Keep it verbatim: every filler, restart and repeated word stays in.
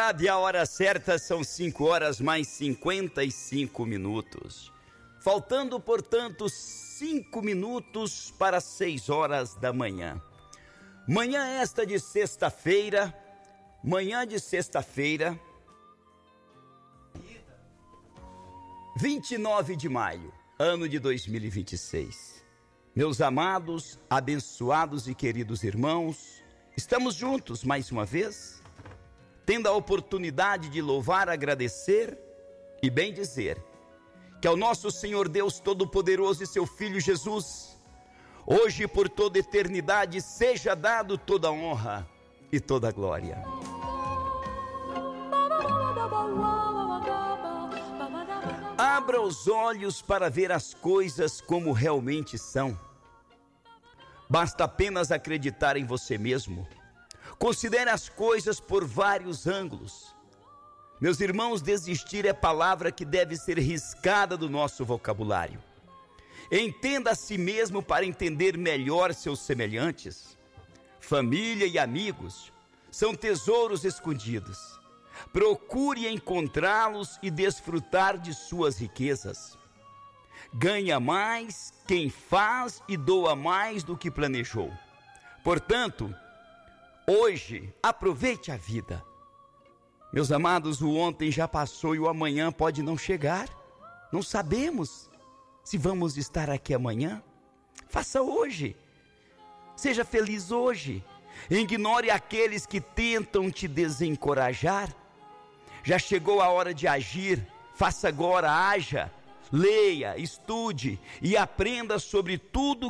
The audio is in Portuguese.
sabe, a hora certa são cinco horas mais cinquenta e cinco minutos. Faltando, portanto, cinco minutos para seis horas da manhã. Manhã esta de sexta-feira, manhã de sexta-feira, vinte e nove de maio, ano de dois mil e vinte e seis. Meus amados, abençoados e queridos irmãos, estamos juntos mais uma vez, tendo a oportunidade de louvar, agradecer e bem dizer que ao nosso Senhor Deus Todo-Poderoso e seu Filho Jesus, hoje e por toda eternidade, seja dado toda a honra e toda a glória. Abra os olhos para ver as coisas como realmente são. Basta apenas acreditar em você mesmo. Considere as coisas por vários ângulos. Meus irmãos, desistir é palavra que deve ser riscada do nosso vocabulário. Entenda a si mesmo para entender melhor seus semelhantes. Família e amigos são tesouros escondidos. Procure encontrá-los e desfrutar de suas riquezas. Ganha mais quem faz e doa mais do que planejou. Portanto, hoje, aproveite a vida. Meus amados, o ontem já passou e o amanhã pode não chegar. Não sabemos se vamos estar aqui amanhã. Faça hoje. Seja feliz hoje. Ignore aqueles que tentam te desencorajar. Já chegou a hora de agir. Faça agora, haja. Leia, estude e aprenda sobre tudo